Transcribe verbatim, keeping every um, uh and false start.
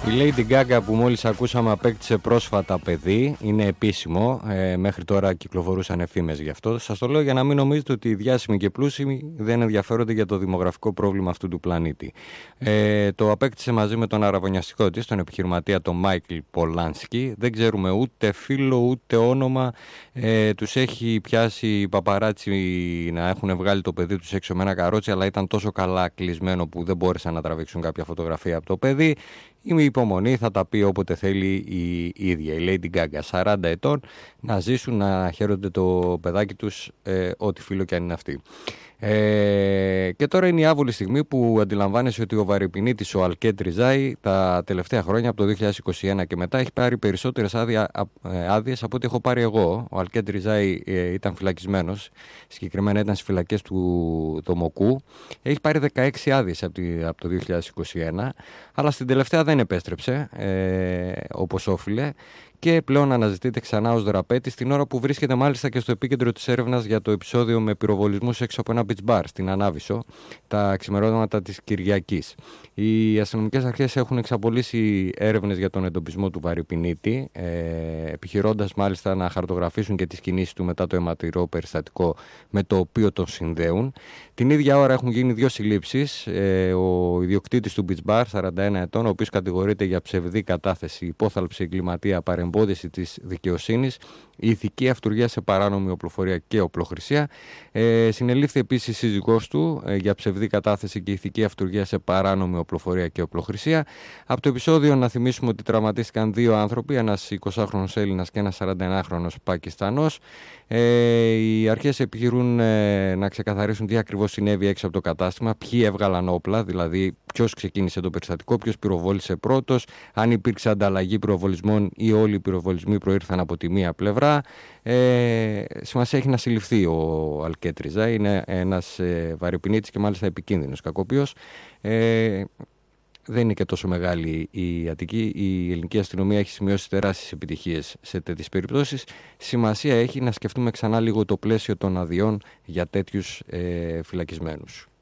Η Lady Gaga που μόλις ακούσαμε απέκτησε πρόσφατα παιδί, είναι επίσημο, ε, μέχρι τώρα κυκλοφορούσαν εφήμες γι' αυτό. Σας το λέω για να μην νομίζετε ότι οι διάσημοι και πλούσιοι δεν ενδιαφέρονται για το δημογραφικό πρόβλημα αυτού του πλανήτη. Ε, το απέκτησε μαζί με τον αραβωνιαστικό της, τον επιχειρηματία τον Μάικλ Πολάνσκι. Δεν ξέρουμε ούτε φίλο ούτε όνομα. Ε, τους έχει πιάσει οι παπαράτσι να έχουν βγάλει το παιδί τους έξω με ένα καρότσι, αλλά ήταν τόσο καλά κλεισμένο που δεν μπόρεσαν να τραβήξουν κάποια φωτογραφία από το παιδί. Η υπομονή θα τα πει όποτε θέλει η ίδια, η Lady Gaga. σαράντα ετών, να ζήσουν, να χαίρονται το παιδάκι τους, ε, ό,τι φίλο κι αν είναι αυτή. Ε, και τώρα είναι η άβολη στιγμή που αντιλαμβάνεσαι ότι ο βαρυπινίτης ο Αλκέτ Ριζάη τα τελευταία χρόνια, από το δύο χιλιάδες είκοσι ένα και μετά, έχει πάρει περισσότερες άδεια, ε, άδειες από ό,τι έχω πάρει εγώ. Ο Αλκέτ Ριζάη ε, ήταν φυλακισμένος, συγκεκριμένα ήταν στις φυλακές του Δομοκού. Έχει πάρει δεκαέξι άδειες από, από το δύο χιλιάδες είκοσι ένα, αλλά στην τελευταία δεν επέστρεψε ε, όπως όφιλε. Και πλέον αναζητείται ξανά ως δραπέτης, την ώρα που βρίσκεται μάλιστα και στο επίκεντρο της έρευνας για το επεισόδιο με πυροβολισμούς έξω από ένα beach bar στην Ανάβησο τα ξημερώματα της Κυριακής. Οι αστυνομικές αρχές έχουν εξαπολύσει έρευνες για τον εντοπισμό του βαρυπινίτη, ε, επιχειρώντας μάλιστα να χαρτογραφήσουν και τις κινήσεις του μετά το αιματηρό περιστατικό με το οποίο τον συνδέουν. Την ίδια ώρα έχουν γίνει δύο συλλήψεις. Ε, ο ιδιοκτήτης του beach bar, σαράντα ένα ετών, ο οποίος κατηγορείται για ψευδή κατάθεση, υπόθαλψη, εγκληματία, παρεμπόδιση της δικαιοσύνης, η ηθική αυτουργία σε παράνομη οπλοφορία και οπλοχρησία. Ε, συνελήφθη επίσης η σύζυγός του ε, για ψευδή κατάθεση και ηθική αυτουργία σε παράνομη οπλοφορία και οπλοχρησία. Από το επεισόδιο να θυμίσουμε ότι τραυματίστηκαν δύο άνθρωποι, ένας εικοσάχρονος Έλληνας και ένας σαρανταενάχρονος Πακιστανός. Ε, οι αρχές επιχειρούν ε, να ξεκαθαρίσουν τι ακριβώς συνέβη έξω από το κατάστημα, ποιοι έβγαλαν όπλα, δηλαδή ποιος ξεκίνησε το περιστατικό, ποιος πυροβόλησε πρώτος, αν υπήρξε ανταλλαγή πυροβολισμών ή όλοι οι πυροβολισμοί προήρθαν από τη μία πλευρά. Ε, σημασία έχει να συλληφθεί ο Αλκέτ Ριζάη, είναι ένας ε, βαρυπινίτης και μάλιστα επικίνδυνος κακοποιός. Ε, δεν είναι και τόσο μεγάλη η Αττική. Η ελληνική αστυνομία έχει σημειώσει τεράστιες επιτυχίες σε τέτοιες περιπτώσεις. Σημασία έχει να σκεφτούμε ξανά λίγο το πλαίσιο των αδειών για τέτοιους ε, φυλακισμένους.